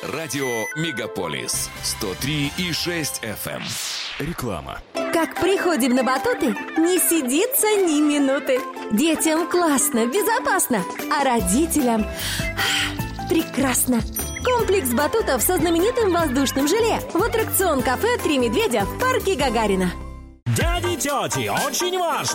Радио «Мегаполис» 103,6 FM. Реклама. Как приходим на батуты, не сидится ни минуты. Детям классно, безопасно, а родителям прекрасно. Комплекс батутов со знаменитым воздушным желе в аттракцион-кафе «Три медведя» в парке Гагарина. Дяди, тети, очень важно!